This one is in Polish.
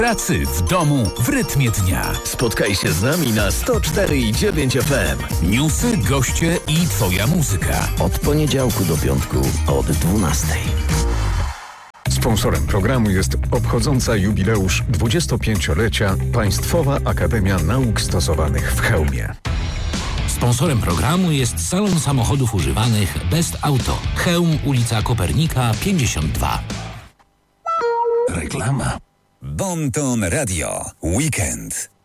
pracy, w domu, w rytmie dnia. Spotkaj się z nami na 104,9 FM. Newsy, goście i twoja muzyka. Od poniedziałku do piątku od 12. Sponsorem programu jest obchodząca jubileusz 25-lecia Państwowa Akademia Nauk Stosowanych w Chełmie. Sponsorem programu jest Salon Samochodów Używanych Best Auto. Chełm, ulica Kopernika 52. Reklama. Bon Ton Radio. Weekend.